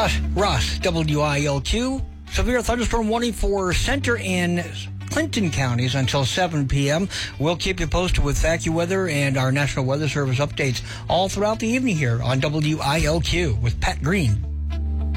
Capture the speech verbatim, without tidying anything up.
Ross, Ross, W I L Q. Severe thunderstorm warning for Center and Clinton counties until seven p.m. We'll keep you posted with AccuWeather and our National Weather Service updates all throughout the evening here on W I L Q with Pat Green.